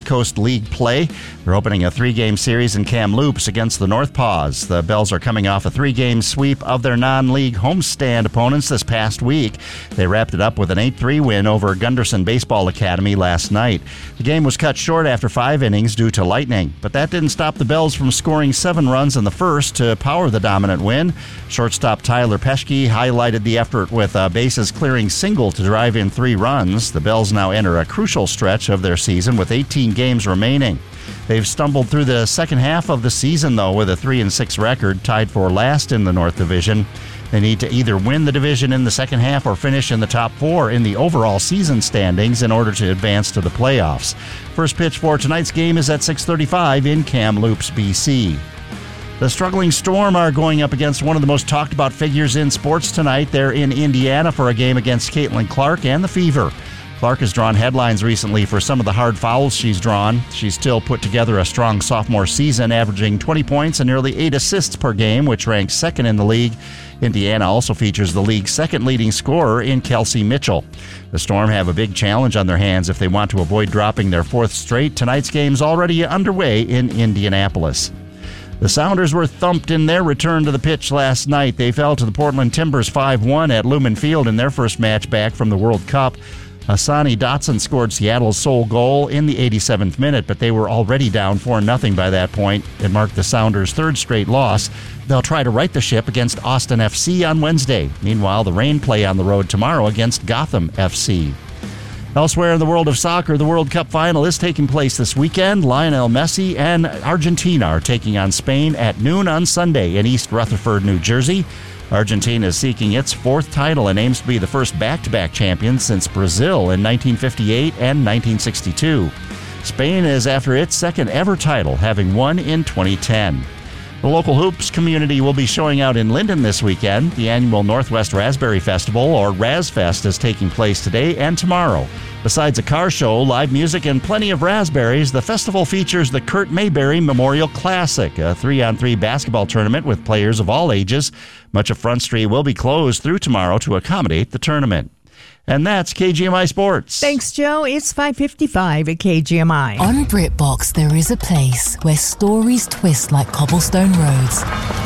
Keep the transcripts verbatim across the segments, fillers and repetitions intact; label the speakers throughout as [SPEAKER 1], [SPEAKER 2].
[SPEAKER 1] Coast League play. They're opening a three-game series in Kamloops against the North Paws. The Bells are coming off a three-game sweep of their non-league homestand opponents this past week. They wrapped it up with an eight three win over Gunderson Baseball Academy last night. The game was cut short after five innings due to lightning, but that didn't stop the Bells from scoring seven runs in the first to power the dominant win. Shortstop Tyler Peschke highlighted the effort with a bases-clearing single to drive in three runs. The Bells now enter a crucial stretch of their season with eighteen games remaining. They've stumbled through the second half of the season, though, with a three and six record, tied for last in the North Division. They need to either win the division in the second half or finish in the top four in the overall season standings in order to advance to the playoffs. First pitch for tonight's game is at six thirty-five in Kamloops, B C. The struggling Storm are going up against one of the most talked about figures in sports tonight. They're in Indiana for a game against Caitlin Clark and the Fever. Clark has drawn headlines recently for some of the hard fouls she's drawn. She's still put together a strong sophomore season, averaging twenty points and nearly eight assists per game, which ranks second in the league. Indiana also features the league's second leading scorer in Kelsey Mitchell. The Storm have a big challenge on their hands if they want to avoid dropping their fourth straight. Tonight's game's already underway in Indianapolis. The Sounders were thumped in their return to the pitch last night. They fell to the Portland Timbers five one at Lumen Field in their first match back from the World Cup. Hassani Dotson scored Seattle's sole goal in the eighty-seventh minute, but they were already down four nothing by that point. It marked the Sounders' third straight loss. They'll try to right the ship against Austin F C on Wednesday. Meanwhile, the Reign play on the road tomorrow against Gotham F C. Elsewhere in the world of soccer, the World Cup final is taking place this weekend. Lionel Messi and Argentina are taking on Spain at noon on Sunday in East Rutherford, New Jersey. Argentina is seeking its fourth title and aims to be the first back-to-back champion since Brazil in nineteen fifty-eight and nineteen sixty-two. Spain is after its second ever title, having won in twenty ten. The local hoops community will be showing out in Linden this weekend. The annual Northwest Raspberry Festival, or RazFest, is taking place today and tomorrow. Besides a car show, live music, and plenty of raspberries, the festival features the Kurt Mayberry Memorial Classic, a three-on-three basketball tournament with players of all ages. Much of Front Street will be closed through tomorrow to accommodate the tournament. And that's K G M I Sports.
[SPEAKER 2] Thanks, Joe. It's five fifty-five at K G M I.
[SPEAKER 3] On BritBox, there is a place where stories twist like cobblestone roads,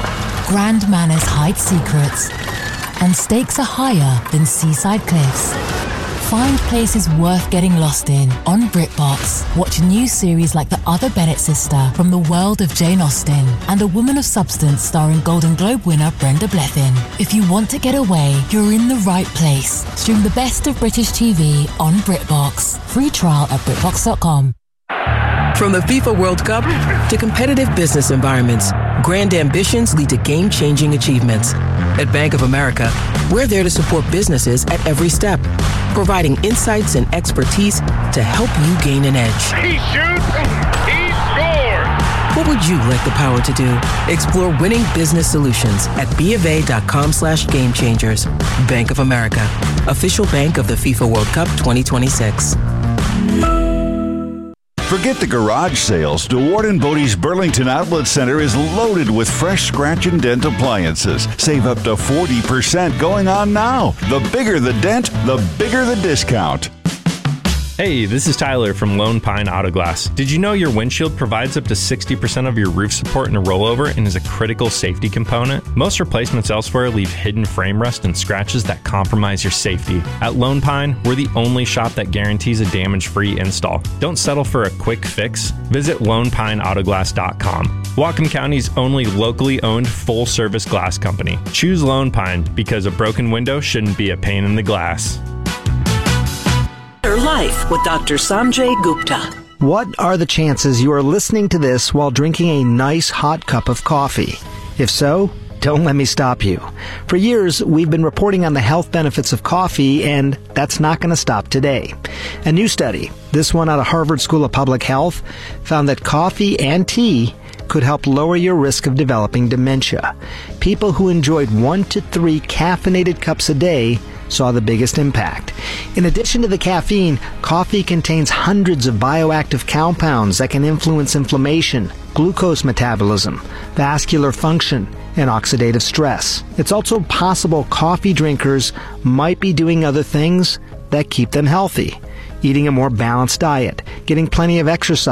[SPEAKER 3] grand manners hide secrets, and stakes are higher than seaside cliffs. Find places worth getting lost in on BritBox. Watch new series like The Other Bennett Sister from the world of Jane Austen and A Woman of Substance starring Golden Globe winner Brenda Blethyn. If you want to get away, you're in the right place. Stream the best of British T V on BritBox. Free trial at BritBox dot com.
[SPEAKER 4] From the FIFA World Cup to competitive business environments, grand ambitions lead to game-changing achievements. At Bank of America, we're there to support businesses at every step, providing insights and expertise to help you gain an edge.
[SPEAKER 5] He shoots, he scores!
[SPEAKER 4] What would you like the power to do? Explore winning business solutions at BofA.com slash game changers. Bank of America, official bank of the FIFA World Cup twenty twenty-six.
[SPEAKER 6] Forget the garage sales. DeWard and Bodie's Burlington Outlet Center is loaded with fresh scratch and dent appliances. Save up to forty percent going on now. The bigger the dent, the bigger the discount.
[SPEAKER 7] Hey, this is Tyler from Lone Pine Auto Glass. Did you know your windshield provides up to sixty percent of your roof support in a rollover and is a critical safety component? Most replacements elsewhere leave hidden frame rust and scratches that compromise your safety. At Lone Pine, we're the only shop that guarantees a damage-free install. Don't settle for a quick fix. Visit lone pine auto glass dot com. Whatcom County's only locally owned full-service glass company. Choose Lone Pine because a broken window shouldn't be a pain in the glass.
[SPEAKER 8] Life with Doctor Sanjay Gupta.
[SPEAKER 9] What are the chances you are listening to this while drinking a nice hot cup of coffee? If so, don't let me stop you. For years, we've been reporting on the health benefits of coffee, and that's not going to stop today. A new study, this one out of Harvard School of Public Health, found that coffee and tea could help lower your risk of developing dementia. People who enjoyed one to three caffeinated cups a day saw the biggest impact. In addition to the caffeine, coffee contains hundreds of bioactive compounds that can influence inflammation, glucose metabolism, vascular function, and oxidative stress. It's also possible coffee drinkers might be doing other things that keep them healthy. Eating a more balanced diet, getting plenty of exercise,